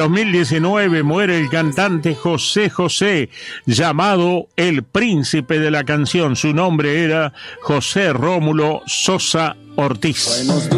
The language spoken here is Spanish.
2019 muere el cantante José José, llamado el príncipe de la canción. Su nombre era José Rómulo Sosa Ortiz.